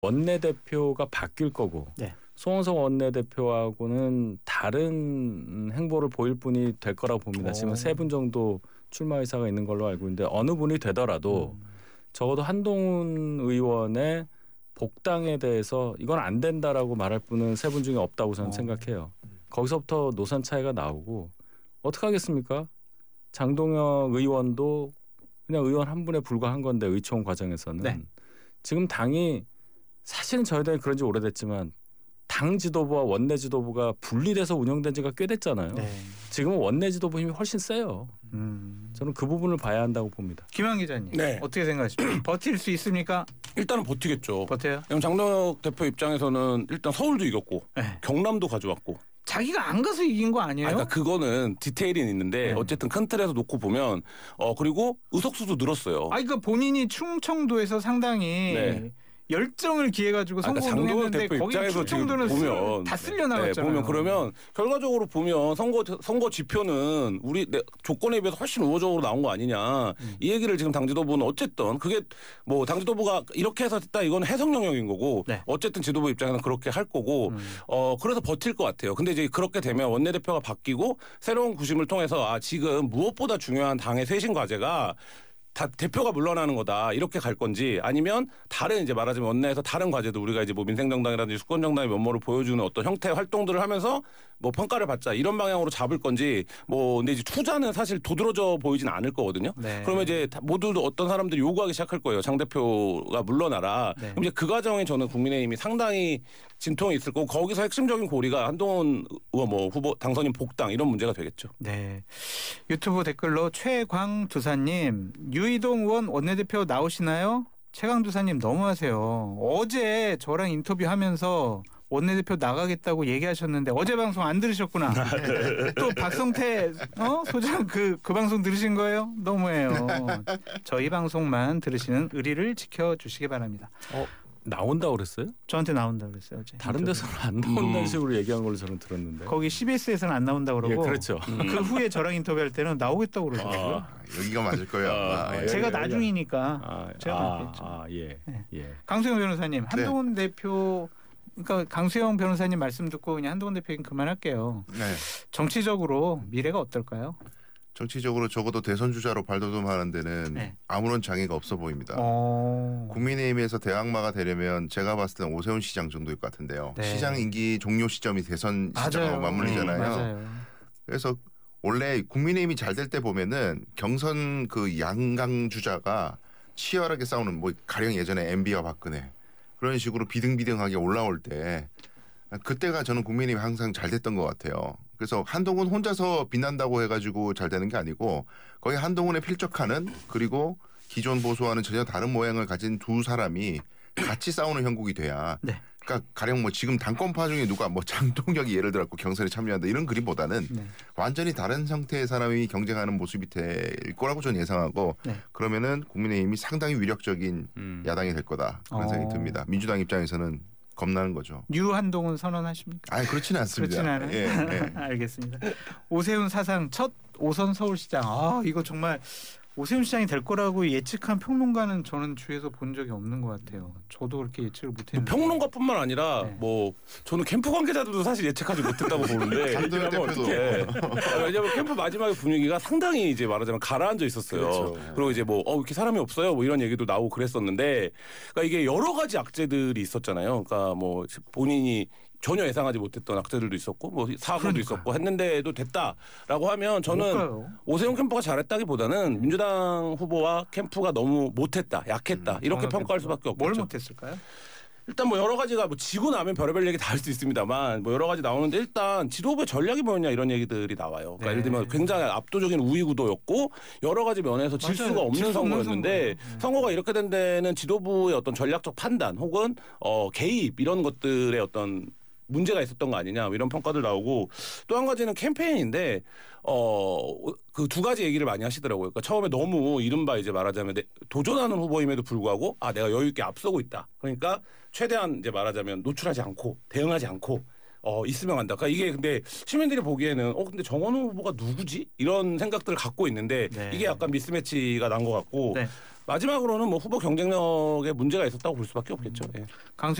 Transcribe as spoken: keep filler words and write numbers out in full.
원내대표가 바뀔 거고 네. 송원석 원내대표하고는 다른 행보를 보일 분이 될 거라고 봅니다. 오. 지금 세 분 정도 출마 의사가 있는 걸로 알고 있는데 어느 분이 되더라도 음. 적어도 한동훈 의원의 복당에 대해서 이건 안 된다라고 말할 분은 세 분 중에 없다고 저는 어. 생각해요. 거기서부터 노선 차이가 나오고 어떻게 하겠습니까? 장동혁 의원도 그냥 의원 한 분에 불과한 건데 의총 과정에서는 네. 지금 당이 사실은 저희들이 그런 지 오래됐지만 당 지도부와 원내 지도부가 분리돼서 운영된 지가 꽤 됐잖아요. 네. 지금은 원내 지도부 힘이 훨씬 세요. 음. 저는 그 부분을 봐야 한다고 봅니다. 김한 기자님 네. 어떻게 생각하십니까? 버틸 수 있습니까? 일단은 버티겠죠. 버텨요? 그럼 장동혁 대표 입장에서는 일단 서울도 이겼고 네. 경남도 가져왔고. 자기가 안 가서 이긴 거 아니에요? 아, 그러니까 그거는 디테일이 있는데 네. 어쨌든 큰 틀에서 놓고 보면 어 그리고 의석수도 늘었어요. 아, 그러니까 본인이 충청도에서 상당히 네. 열정을 기해가지고 아, 그러니까 성공했는데 장동혁 대표 거기 입장에서 지금 충청도는 보면 다 쓸려 나갔잖아요. 네, 보면 그러면 결과적으로 보면 선거 선거 지표는 우리 내, 조건에 비해서 훨씬 우호적으로 나온 거 아니냐 음. 이 얘기를 지금 당 지도부는 어쨌든 그게 뭐 당 지도부가 이렇게 해서 됐다 이건 해석 영역인 거고 네. 어쨌든 지도부 입장에서는 그렇게 할 거고 음. 어 그래서 버틸 것 같아요. 근데 이제 그렇게 되면 원내대표가 바뀌고 새로운 구심을 통해서 아 지금 무엇보다 중요한 당의 쇄신 과제가 다 대표가 물러나는 거다 이렇게 갈 건지 아니면 다른 이제 말하자면 원내에서 다른 과제도 우리가 이제 뭐 민생정당이라든지 수권정당의 면모를 보여주는 어떤 형태의 활동들을 하면서 뭐 평가를 받자 이런 방향으로 잡을 건지 뭐 근데 이제 투자는 사실 도드라져 보이진 않을 거거든요. 네. 그러면 이제 모두도 어떤 사람들이 요구하기 시작할 거예요. 장 대표가 물러나라. 네. 그럼 이제 그 과정에 저는 국민의힘이 상당히 진통이 있을 거고 거기서 핵심적인 고리가 한동훈 의원 뭐 후보 당선인 복당 이런 문제가 되겠죠. 네. 유튜브 댓글로 최광두사님 유이동 의원 원내대표 나오시나요? 최광두사님 너무하세요. 어제 저랑 인터뷰하면서 원내대표 나가겠다고 얘기하셨는데 어제 방송 안 들으셨구나. 또 박성태 어? 소장 그, 그 방송 들으신 거예요? 너무해요. 저희 방송만 들으시는 의리를 지켜주시기 바랍니다. 어, 나온다고 그랬어요? 저한테 나온다고 그랬어요. 어제. 다른 인터뷰. 데서는 안 나온다는 음. 식으로 얘기한 걸로 저는 들었는데. 거기 씨비에스에서는 안 나온다고 그러고 예, 그렇죠. 그 후에 저랑 인터뷰할 때는 나오겠다고 그러더라고요. 아, 여기가 맞을 거예요. 아, 아마. 예. 제가 예, 나중이니까 아, 제가 아, 맞겠죠. 아, 예, 네. 예. 강수영 변호사님, 한동훈 대표 그러니까 강수영 변호사님 말씀 듣고 그냥 한동훈 대표 얘기 그만할게요. 네. 정치적으로 미래가 어떨까요? 정치적으로 적어도 대선 주자로 발돋움하는 데는 네. 아무런 장애가 없어 보입니다. 어... 국민의힘에서 대항마가 되려면 제가 봤을 때는 오세훈 시장 정도일 것 같은데요. 네. 시장 임기 종료 시점이 대선 시점하고 맞아요. 맞물리잖아요. 네, 맞아요. 그래서 원래 국민의힘이 잘 될 때 보면은 경선 그 양강 주자가 치열하게 싸우는 뭐 가령 예전에 엠비와 박근혜 그런 식으로 비등비등하게 올라올 때 그때가 저는 국민의힘이 항상 잘 됐던 것 같아요. 그래서 한동훈 혼자서 빛난다고 해가지고 잘 되는 게 아니고 거의 한동훈에 필적하는 그리고 기존 보수와는 전혀 다른 모양을 가진 두 사람이 같이 싸우는 형국이 돼야. 네. 그러니까 가령 뭐 지금 당권파 중에 누가 뭐 장동혁이 예를 들어 경선에 참여한다 이런 그림보다는 네. 완전히 다른 형태의 사람이 경쟁하는 모습이 될 거라고 저는 예상하고 네. 그러면은 국민의힘이 상당히 위력적인 음. 야당이 될 거다 그런 어. 생각이 듭니다. 민주당 입장에서는 겁나는 거죠. 뉴 한동훈 선언하십니까? 아니 그렇지는 않습니다. 그렇진 않아요. 예, 예. 알겠습니다. 오세훈 사상 첫 오선 서울시장. 아 이거 정말 오세훈 시장이 될 거라고 예측한 평론가는 저는 주위에서 본 적이 없는 것 같아요. 저도 그렇게 예측을 못했는데. 평론가뿐만 아니라 네. 뭐 저는 캠프 관계자들도 사실 예측하지 못했다고 보는데 장동혁 얘기하면 대표도. 어떡해. 왜냐하면 캠프 마지막에 분위기가 상당히 이제 말하자면 가라앉아 있었어요. 그렇죠. 그리고 이제 뭐 어, 이렇게 사람이 없어요. 뭐 이런 얘기도 나오고 그랬었는데 그러니까 이게 여러 가지 악재들이 있었잖아요. 그러니까 뭐 본인이 전혀 예상하지 못했던 악재들도 있었고 뭐 사고도 그러니까요. 있었고 했는데도 됐다라고 하면 저는 뭘까요? 오세훈 캠프가 잘했다기보다는 민주당 후보와 캠프가 너무 못했다, 약했다 이렇게 아, 평가할 수밖에 없겠죠. 뭘 못했을까요? 일단 뭐 여러 가지가 뭐 지고 나면 별의별 얘기 다 할 수 있습니다만 뭐 여러 가지 나오는데 일단 지도부의 전략이 뭐였냐 이런 얘기들이 나와요. 그러니까 네. 예를 들면 굉장히 압도적인 우위 구도였고 여러 가지 면에서 질 맞아요. 수가 없는 질 수 없는 선거였는데 선거예요. 네. 선거가 이렇게 된 데는 지도부의 어떤 전략적 판단 혹은 어 개입 이런 것들의 어떤 문제가 있었던 거 아니냐 이런 평가들 나오고 또 한 가지는 캠페인인데 어 그 두 가지 얘기를 많이 하시더라고요. 그러니까 처음에 너무 이른바 이제 말하자면 내- 도전하는 후보임에도 불구하고 아 내가 여유 있게 앞서고 있다. 그러니까 최대한 이제 말하자면 노출하지 않고 대응하지 않고 어, 있으면 간다. 그러니까 이게 근데 시민들이 보기에는 어 근데 정원호 후보가 누구지? 이런 생각들을 갖고 있는데 네. 이게 약간 미스매치가 난 것 같고 네. 마지막으로는 뭐 후보 경쟁력에 문제가 있었다고 볼 수밖에 없겠죠. 예. 강수